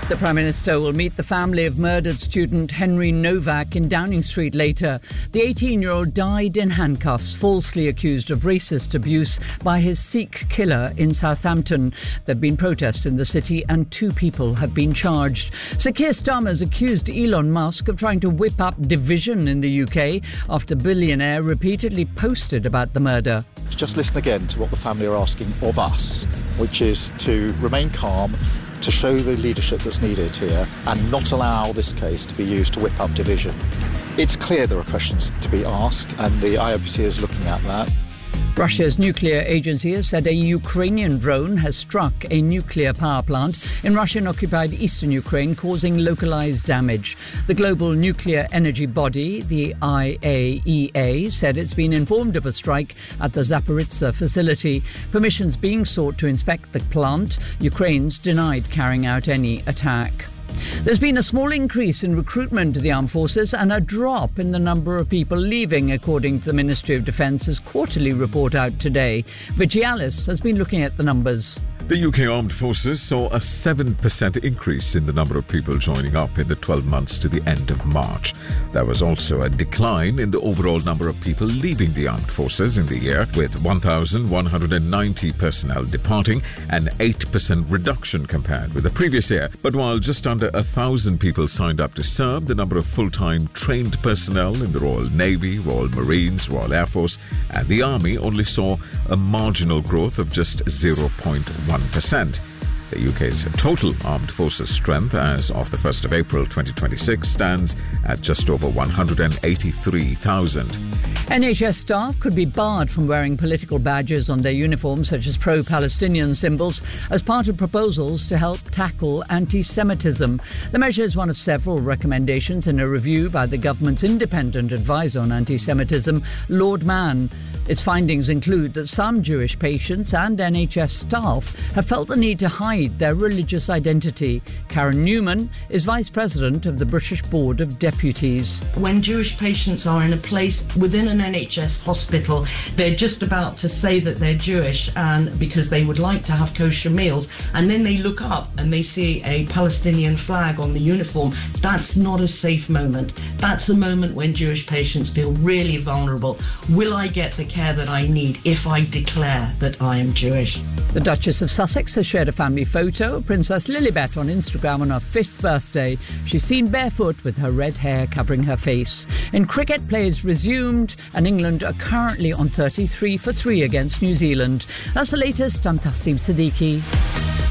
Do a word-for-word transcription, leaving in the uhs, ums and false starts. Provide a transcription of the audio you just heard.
The Prime Minister will meet the family of murdered student Henry Novak in Downing Street later. The eighteen-year-old died in handcuffs, falsely accused of racist abuse by his Sikh killer in Southampton. There have been protests in the city and two people have been charged. Sir Keir Starmer's accused Elon Musk of trying to whip up division in the U K after the billionaire repeatedly posted about the murder. Just listen again to what the family are asking of us, which is to remain calm, to show the leadership that's needed here and not allow this case to be used to whip up division. It's clear there are questions to be asked and the I O C is looking at that. Russia's nuclear agency has said a Ukrainian drone has struck a nuclear power plant in Russian-occupied eastern Ukraine, causing localized damage. The global nuclear energy body, the I A E A, said it's been informed of a strike at the Zaporizhzhia facility. Permissions being sought to inspect the plant. Ukraine's denied carrying out any attack. There's been a small increase in recruitment to the armed forces and a drop in the number of people leaving, according to the Ministry of Defence's quarterly report out today. Vigialis has been looking at the numbers. The U K Armed Forces saw a seven percent increase in the number of people joining up in the twelve months to the end of March. There was also a decline in the overall number of people leaving the Armed Forces in the year, with one thousand one hundred ninety personnel departing, an eight percent reduction compared with the previous year. But while just under one thousand people signed up to serve, the number of full-time trained personnel in the Royal Navy, Royal Marines, Royal Air Force and the Army only saw a marginal growth of just zero point one percent. The U K's total armed forces strength as of the first of April twenty twenty-six stands at just over one hundred eighty-three thousand. N H S staff could be barred from wearing political badges on their uniforms, such as pro-Palestinian symbols, as part of proposals to help tackle anti-Semitism. The measure is one of several recommendations in a review by the government's independent advisor on anti-Semitism, Lord Mann. Its findings include that some Jewish patients and N H S staff have felt the need to hide their religious identity. Karen Newman is Vice President of the British Board of Deputies. When Jewish patients are in a place within an N H S hospital, they're just about to say that they're Jewish and because they would like to have kosher meals, and then they look up and they see a Palestinian flag on the uniform. That's not a safe moment. That's a moment when Jewish patients feel really vulnerable. Will I get the care that I need if I declare that I am Jewish? The Duchess of Sussex has shared a family photo of Princess Lilibet on Instagram on her fifth birthday. She's seen barefoot with her red hair covering her face. In cricket, play is resumed and England are currently on thirty-three for three against New Zealand. That's the latest. I'm Tasneem Siddiqui.